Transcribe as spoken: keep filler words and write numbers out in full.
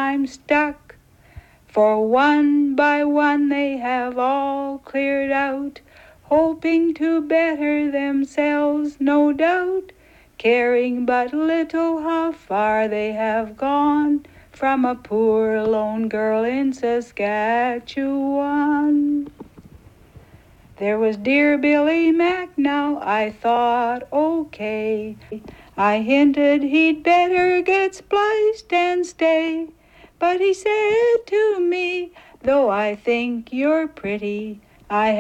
I'm stuck. For one by one they have all cleared out, hoping to better themselves, no doubt, caring but little how far they have gone from a poor lone girl in Saskatchewan. There was dear Billy Mack, now I thought, okay. I hinted he'd better get spliced and stay. But he said to me, though I think you're pretty, I